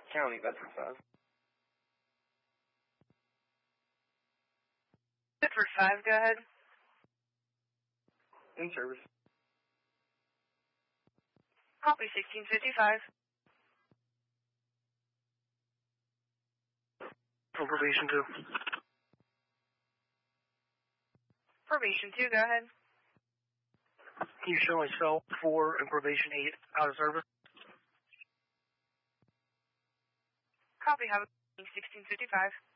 County, Bedford 5. Bedford 5, go ahead. In service. Copy 1655. From probation 2. Probation 2, go ahead. He's showing cell 4 and probation 8 out of service. Copy, have a 1655.